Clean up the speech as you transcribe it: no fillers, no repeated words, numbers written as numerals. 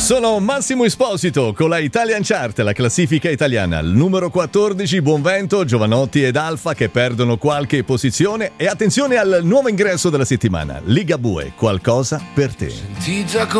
Sono Massimo Esposito con la Italian Chart, la classifica italiana. Al numero 14 Buonvento, Giovanotti ed Alfa che perdono qualche posizione. E attenzione al nuovo ingresso della settimana, Ligabue, Qualcosa per te.